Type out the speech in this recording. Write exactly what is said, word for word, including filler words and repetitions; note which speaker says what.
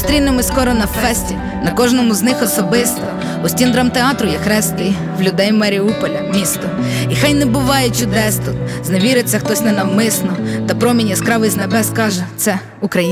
Speaker 1: Зустрінемось скоро на фесті, на кожному з них особисто. У стін драмтеатру є хрест твій, в людей Маріуполя місто. І хай не буває чудес тут, зневіриться хтось ненавмисно, та промінь яскравий з небес каже: це Україна.